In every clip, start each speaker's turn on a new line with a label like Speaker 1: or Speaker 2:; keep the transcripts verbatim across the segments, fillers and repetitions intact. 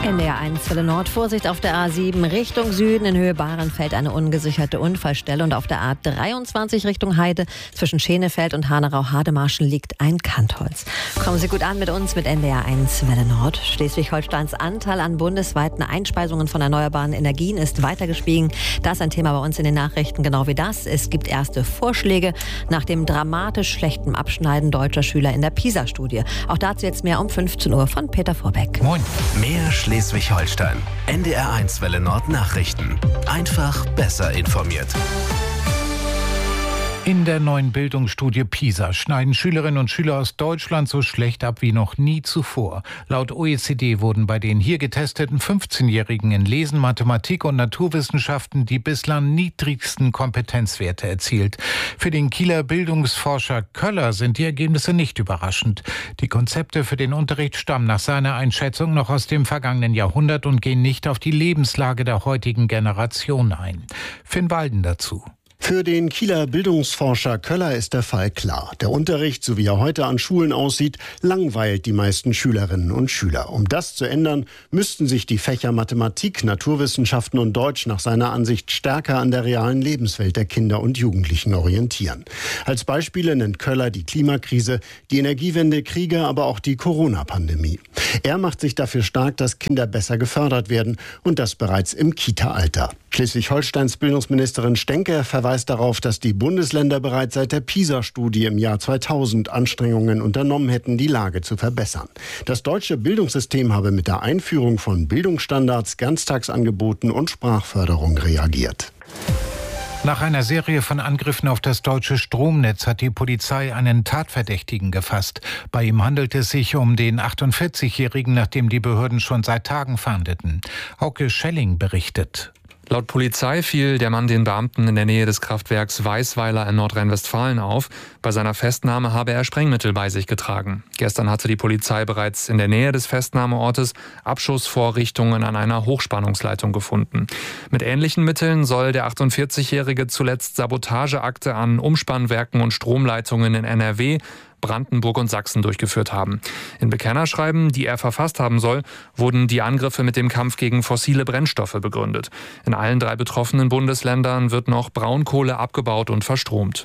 Speaker 1: N D R eins Welle Nord, Vorsicht auf der A sieben Richtung Süden in Höhe Bahrenfeld eine ungesicherte Unfallstelle und auf der A dreiundzwanzig Richtung Heide zwischen Schenefeld und Hanau-Hademarschen liegt ein Kantholz. Kommen Sie gut an mit uns mit N D R eins Welle Nord. Schleswig-Holsteins Anteil an bundesweiten Einspeisungen von erneuerbaren Energien ist weiter gestiegen. Das ist ein Thema bei uns in den Nachrichten, genau wie das. Es gibt erste Vorschläge nach dem dramatisch schlechten Abschneiden deutscher Schüler in der PISA-Studie. Auch dazu jetzt mehr um fünfzehn Uhr von Peter Vorbeck.
Speaker 2: Moin. Mehr Schleswig-Holstein. N D R eins Welle Nord Nachrichten. Einfach besser informiert.
Speaker 3: In der neuen Bildungsstudie PISA schneiden Schülerinnen und Schüler aus Deutschland so schlecht ab wie noch nie zuvor. Laut O E C D wurden bei den hier getesteten fünfzehnjährigen in Lesen, Mathematik und Naturwissenschaften die bislang niedrigsten Kompetenzwerte erzielt. Für den Kieler Bildungsforscher Köller sind die Ergebnisse nicht überraschend. Die Konzepte für den Unterricht stammen nach seiner Einschätzung noch aus dem vergangenen Jahrhundert und gehen nicht auf die Lebenslage der heutigen Generation ein. Finn Walden dazu.
Speaker 4: Für den Kieler Bildungsforscher Köller ist der Fall klar. Der Unterricht, so wie er heute an Schulen aussieht, langweilt die meisten Schülerinnen und Schüler. Um das zu ändern, müssten sich die Fächer Mathematik, Naturwissenschaften und Deutsch nach seiner Ansicht stärker an der realen Lebenswelt der Kinder und Jugendlichen orientieren. Als Beispiele nennt Köller die Klimakrise, die Energiewende, Kriege, aber auch die Corona-Pandemie. Er macht sich dafür stark, dass Kinder besser gefördert werden und das bereits im Kita-Alter. Schleswig-Holsteins Bildungsministerin Stenke verweist darauf, dass die Bundesländer bereits seit der PISA-Studie im Jahr zweitausend Anstrengungen unternommen hätten, die Lage zu verbessern. Das deutsche Bildungssystem habe mit der Einführung von Bildungsstandards, Ganztagsangeboten und Sprachförderung reagiert.
Speaker 3: Nach einer Serie von Angriffen auf das deutsche Stromnetz hat die Polizei einen Tatverdächtigen gefasst. Bei ihm handelt es sich um den achtundvierzigjährigen, nach dem die Behörden schon seit Tagen fahndeten. Hauke Schelling berichtet.
Speaker 5: Laut Polizei fiel der Mann den Beamten in der Nähe des Kraftwerks Weißweiler in Nordrhein-Westfalen auf. Bei seiner Festnahme habe er Sprengmittel bei sich getragen. Gestern hatte die Polizei bereits in der Nähe des Festnahmeortes Abschussvorrichtungen an einer Hochspannungsleitung gefunden. Mit ähnlichen Mitteln soll der achtundvierzigjährige zuletzt Sabotageakte an Umspannwerken und Stromleitungen in N R W, Brandenburg und Sachsen durchgeführt haben. In Bekennerschreiben, die er verfasst haben soll, wurden die Angriffe mit dem Kampf gegen fossile Brennstoffe begründet. In allen drei betroffenen Bundesländern wird noch Braunkohle abgebaut und verstromt.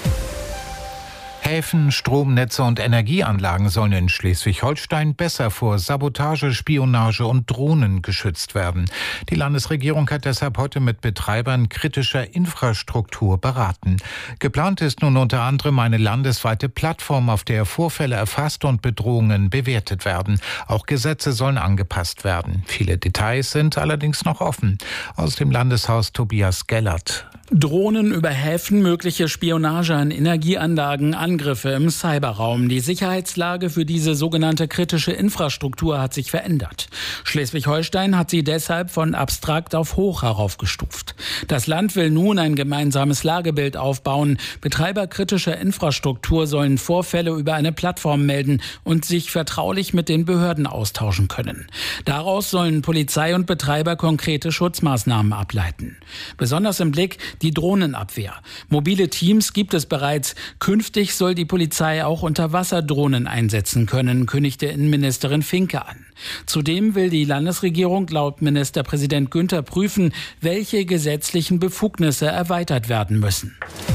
Speaker 3: Häfen, Stromnetze und Energieanlagen sollen in Schleswig-Holstein besser vor Sabotage, Spionage und Drohnen geschützt werden. Die Landesregierung hat deshalb heute mit Betreibern kritischer Infrastruktur beraten. Geplant ist nun unter anderem eine landesweite Plattform, auf der Vorfälle erfasst und Bedrohungen bewertet werden. Auch Gesetze sollen angepasst werden. Viele Details sind allerdings noch offen. Aus dem Landeshaus Tobias Gellert.
Speaker 6: Drohnen über Häfen, mögliche Spionage an Energieanlagen, Angriffe im Cyberraum. Die Sicherheitslage für diese sogenannte kritische Infrastruktur hat sich verändert. Schleswig-Holstein hat sie deshalb von abstrakt auf hoch heraufgestuft. Das Land will nun ein gemeinsames Lagebild aufbauen. Betreiber kritischer Infrastruktur sollen Vorfälle über eine Plattform melden und sich vertraulich mit den Behörden austauschen können. Daraus sollen Polizei und Betreiber konkrete Schutzmaßnahmen ableiten. Besonders im Blick die Drohnenabwehr. Mobile Teams gibt es bereits. Künftig soll die Polizei auch Unterwasserdrohnen einsetzen können, kündigte Innenministerin Finke an. Zudem will die Landesregierung laut Ministerpräsident Günther prüfen, welche gesetzlichen Befugnisse erweitert werden müssen.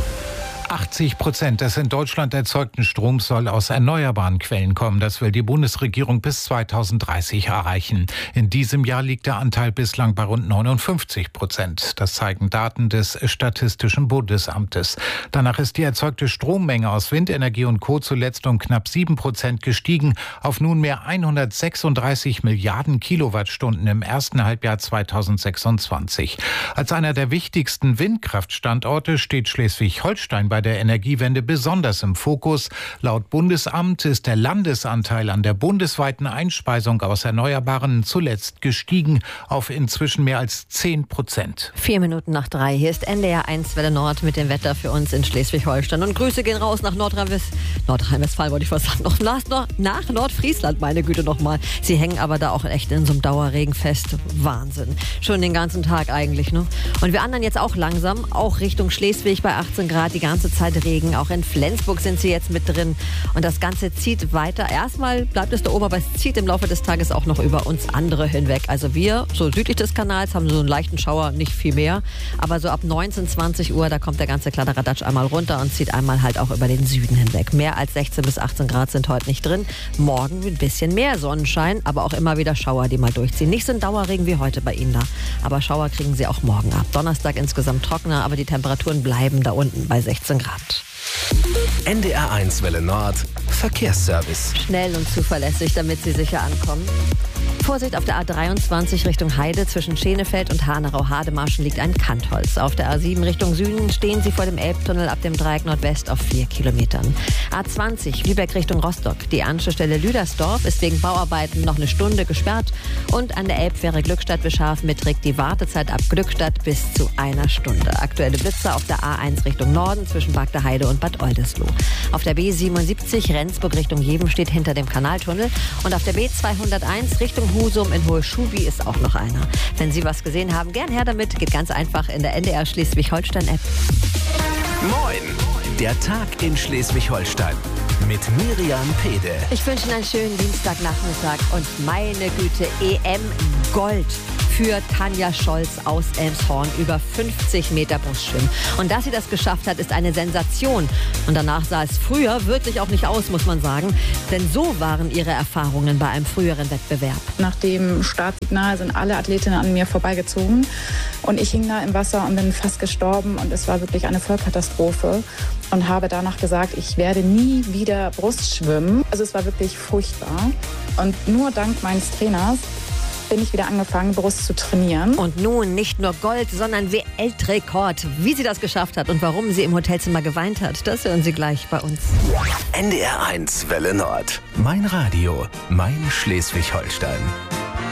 Speaker 3: achtzig Prozent des in Deutschland erzeugten Stroms soll aus erneuerbaren Quellen kommen. Das will die Bundesregierung bis zweitausenddreißig erreichen. In diesem Jahr liegt der Anteil bislang bei rund neunundfünfzig Prozent. Das zeigen Daten des Statistischen Bundesamtes. Danach ist die erzeugte Strommenge aus Windenergie und Co. zuletzt um knapp sieben Prozent gestiegen auf nunmehr hundertsechsunddreißig Milliarden Kilowattstunden im ersten Halbjahr zweitausendsechsundzwanzig. Als einer der wichtigsten Windkraftstandorte steht Schleswig-Holstein bei der Energiewende besonders im Fokus. Laut Bundesamt ist der Landesanteil an der bundesweiten Einspeisung aus Erneuerbaren zuletzt gestiegen auf inzwischen mehr als zehn Prozent.
Speaker 1: Vier Minuten nach drei. Hier ist N D R eins Welle Nord mit dem Wetter für uns in Schleswig-Holstein. Und Grüße gehen raus nach Nordrhein-Westfalen. Nordrhein-Westfalen wollte ich fast sagen. Noch nach, nach Nordfriesland, meine Güte nochmal. Sie hängen aber da auch echt in so einem Dauerregen fest. Wahnsinn. Schon den ganzen Tag eigentlich, ne? Und wir anderen jetzt auch langsam, auch Richtung Schleswig bei achtzehn Grad die ganze Zeit Regen. Auch in Flensburg sind sie jetzt mit drin. Und das Ganze zieht weiter. Erstmal bleibt es da oben, aber es zieht im Laufe des Tages auch noch über uns andere hinweg. Also wir, so südlich des Kanals, haben so einen leichten Schauer, nicht viel mehr. Aber so ab neunzehn, zwanzig Uhr, da kommt der ganze Kladderadatsch einmal runter und zieht einmal halt auch über den Süden hinweg. Mehr als sechzehn bis achtzehn Grad sind heute nicht drin. Morgen ein bisschen mehr Sonnenschein, aber auch immer wieder Schauer, die mal durchziehen. Nicht so ein Dauerregen wie heute bei Ihnen da, aber Schauer kriegen Sie auch morgen ab. Donnerstag insgesamt trockener, aber die Temperaturen bleiben da unten bei sechzehn Grad.
Speaker 2: N D R eins Welle Nord, Verkehrsservice.
Speaker 1: Schnell und zuverlässig, damit Sie sicher ankommen. Vorsicht auf der A dreiundzwanzig Richtung Heide. Zwischen Schenefeld und Hanau-Hademarschen liegt ein Kantholz. Auf der A sieben Richtung Süden stehen Sie vor dem Elbtunnel ab dem Dreieck Nordwest auf vier Kilometern. A zwanzig Lübeck Richtung Rostock. Die Anschlussstelle Lüdersdorf ist wegen Bauarbeiten noch eine Stunde gesperrt. Und an der Elbfähre Glückstadt-Beschaf beträgt die Wartezeit ab Glückstadt bis zu einer Stunde. Aktuelle Blitzer auf der A eins Richtung Norden zwischen Bagdeheide und Bad Oldesloe. Auf der B siebenundsiebzig Rendsburg Richtung Jeven steht hinter dem Kanaltunnel. Und auf der B zweihunderteins Richtung Husum in Hohe-Schubi ist auch noch einer. Wenn Sie was gesehen haben, gern her damit. Geht ganz einfach in der N D R Schleswig-Holstein-App.
Speaker 2: Moin, der Tag in Schleswig-Holstein mit Miriam Pede.
Speaker 1: Ich wünsche Ihnen einen schönen Dienstagnachmittag und meine Güte, E M Gold für Tanja Scholz aus Elmshorn, über fünfzig Meter Brustschwimmen. Und dass sie das geschafft hat, ist eine Sensation. Und danach sah es früher wirklich auch nicht aus, muss man sagen. Denn so waren ihre Erfahrungen bei einem früheren Wettbewerb.
Speaker 7: Nach dem Startsignal sind alle Athletinnen an mir vorbeigezogen. Und ich hing da im Wasser und bin fast gestorben. Und es war wirklich eine Vollkatastrophe. Und habe danach gesagt, ich werde nie wieder Brust schwimmen. Also es war wirklich furchtbar. Und nur dank meines Trainers bin ich wieder angefangen, Brust zu trainieren.
Speaker 1: Und nun nicht nur Gold, sondern Weltrekord. Wie sie das geschafft hat und warum sie im Hotelzimmer geweint hat, das hören Sie gleich bei uns.
Speaker 2: N D R eins Welle Nord. Mein Radio, mein Schleswig-Holstein.